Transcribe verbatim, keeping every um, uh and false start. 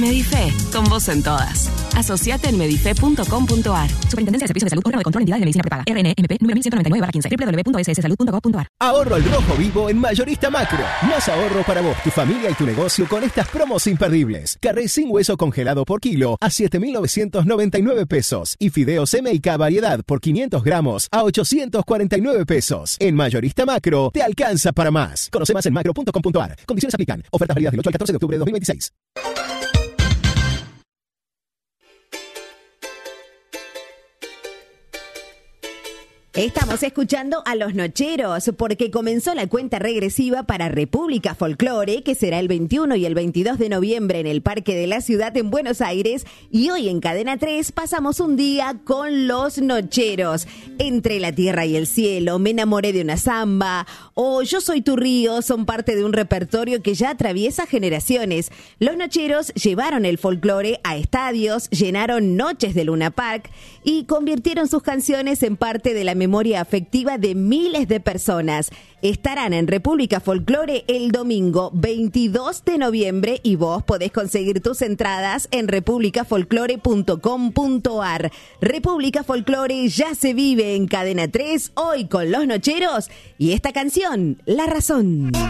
Medife, con vos en todas. Asociate en medife punto com punto ar. Superintendencia de Servicios de Salud, órgano de control de entidades de medicina prepaga. R N M P número mil ciento noventa y nueve barra quince. doble u doble u doble u punto s s salud punto gov punto ar. Ahorro al rojo vivo en Mayorista Macro. Más ahorro para vos, tu familia y tu negocio con estas promos imperdibles. Carré sin hueso congelado por kilo a siete mil novecientos noventa y nueve pesos. Y fideos M y K variedad por quinientos gramos a ochocientos cuarenta y nueve pesos. En Mayorista Macro te alcanza para más. Conoce más en macro punto com punto ar. Condiciones aplican. Ofertas válidas del ocho al catorce de octubre de dos mil veintiséis. Estamos escuchando a Los Nocheros porque comenzó la cuenta regresiva para República Folklore, que será el veintiuno y el veintidós de noviembre en el Parque de la Ciudad en Buenos Aires, y hoy en Cadena tres pasamos un día con Los Nocheros. Entre la tierra y el cielo, Me enamoré de una samba o Yo soy tu río son parte de un repertorio que ya atraviesa generaciones. Los Nocheros llevaron el folclore a estadios, llenaron noches de Luna Park y convirtieron sus canciones en parte de la memoria memoria afectiva de miles de personas. Estarán en República Folklore el domingo veintidós de noviembre y vos podés conseguir tus entradas en república folklore punto com punto ar. República Folklore ya se vive en Cadena tres, hoy con Los Nocheros y esta canción, La Razón.